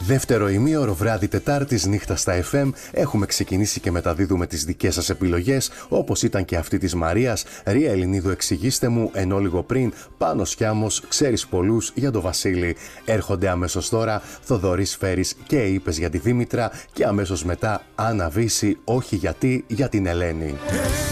Δεύτερο ημίωρο βράδυ Τετάρτης νύχτα στα FM. Έχουμε ξεκινήσει και μεταδίδουμε τις δικές σας επιλογές, όπως ήταν και αυτή της Μαρίας. Ρία Ελληνίδου, εξηγήστε μου, ενώ λίγο πριν Πάνος Σκιάμος, ξέρεις πολλούς για το Βασίλη. Έρχονται αμέσως τώρα Θοδωρής Φέρης και είπες για τη Δήμητρα και αμέσως μετά Άννα Βύση, όχι γιατί, για την Ελένη.